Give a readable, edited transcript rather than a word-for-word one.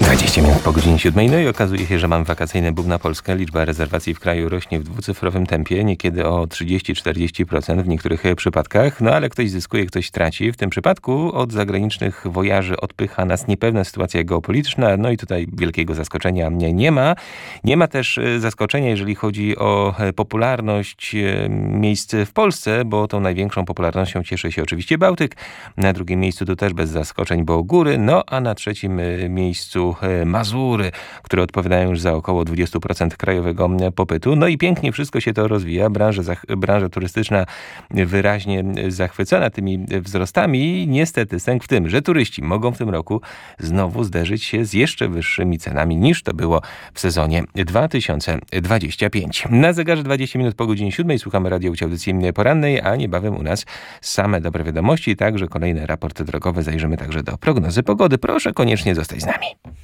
20 minut po godzinie 7. No i okazuje się, że mam wakacyjny boom na Polskę. Liczba rezerwacji w kraju rośnie w dwucyfrowym tempie, niekiedy o 30-40% w niektórych przypadkach. No ale ktoś zyskuje, ktoś traci. W tym przypadku od zagranicznych wojaży odpycha nas niepewna sytuacja geopolityczna. No i tutaj wielkiego zaskoczenia nie ma. Nie ma też zaskoczenia, jeżeli chodzi o popularność miejsc w Polsce, bo tą największą popularnością cieszy się oczywiście Bałtyk. Na drugim miejscu to też bez zaskoczeń, bo góry. No a na trzecim miejscu Mazury, które odpowiadają już za około 20% krajowego popytu. No i pięknie wszystko się to rozwija. Branża turystyczna wyraźnie zachwycona tymi wzrostami. Niestety sęk w tym, że turyści mogą w tym roku znowu zderzyć się z jeszcze wyższymi cenami niż to było w sezonie 2025. Na zegarze 20 minut po godzinie 7 słuchamy Radio Łódź audycji porannej, a niebawem u nas same dobre wiadomości, także kolejny raport drogowy. Zajrzymy także do prognozy pogody. Proszę koniecznie zostać z nami.